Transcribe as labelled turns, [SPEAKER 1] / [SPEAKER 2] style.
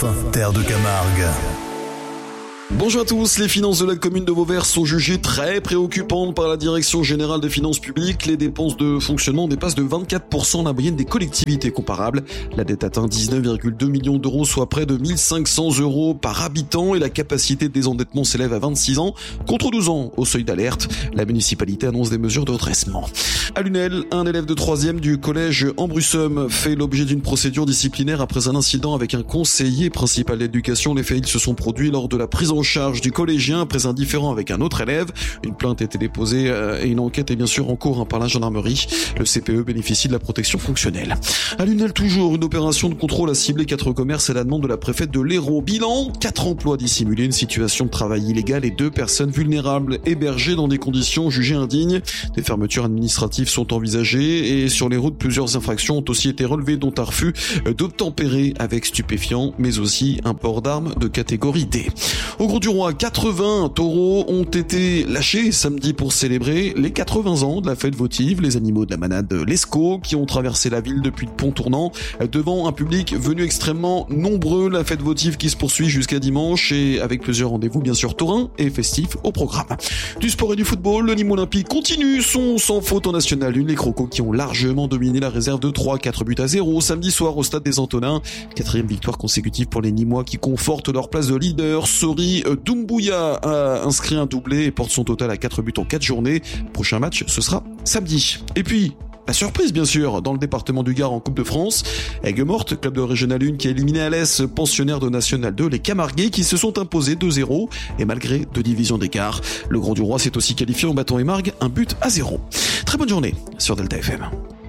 [SPEAKER 1] terre de Camargue.
[SPEAKER 2] Bonjour à tous, les finances de la commune de Vauvert sont jugées très préoccupantes par la Direction Générale des Finances Publiques. Les dépenses de fonctionnement dépassent de 24% la moyenne des collectivités comparables. La dette atteint 19,2 millions d'euros, soit près de 1500 euros par habitant, et la capacité de désendettement s'élève à 26 ans, contre 12 ans au seuil d'alerte. La municipalité annonce des mesures de redressement. À Lunel, un élève de 3e du collège Ambrussum fait l'objet d'une procédure disciplinaire après un incident avec un conseiller principal d'éducation. Les faits se sont produits lors de la prise en charge du collégien après un différend avec un autre élève. Une plainte a été déposée et une enquête est bien sûr en cours par la gendarmerie. Le CPE bénéficie de la protection fonctionnelle. À Lunel toujours, une opération de contrôle a ciblé 4 commerces à la demande de la préfète de l'Hérault. Bilan, 4 emplois dissimulés, une situation de travail illégale et 2 personnes vulnérables hébergées dans des conditions jugées indignes. Des fermetures administratives sont envisagées et sur les routes, plusieurs infractions ont aussi été relevées, dont un refus d'obtempérer avec stupéfiants, mais aussi un port d'armes de catégorie D. Au Grau du Roi, 80 taureaux ont été lâchés samedi pour célébrer les 80 ans de la fête votive. Les animaux de la manade Lescaut qui ont traversé la ville depuis le pont tournant devant un public venu extrêmement nombreux. La fête votive qui se poursuit jusqu'à dimanche et avec plusieurs rendez-vous bien sûr taurins et festifs au programme. Du sport et du football, le Nîmes Olympique continue son sans faute en National 1. Les Crocos qui ont largement dominé la réserve de 3-4-0 samedi soir au stade des Antonins. 4e victoire consécutive pour les Nîmois qui confortent leur place de leader. Sori Doumbouya a inscrit un doublé et porte son total à 4 buts en 4 journées. Prochain match, ce sera samedi. Et puis, la surprise bien sûr, dans le département du Gard en Coupe de France. Aigues-Mortes, club de Régional 1 qui a éliminé Alès, pensionnaire de National 2, les Camarguais qui se sont imposés 2-0 et malgré 2 divisions d'écart. Le Grau du Roi s'est aussi qualifié en battant Émargues 1-0. Très bonne journée sur Delta FM.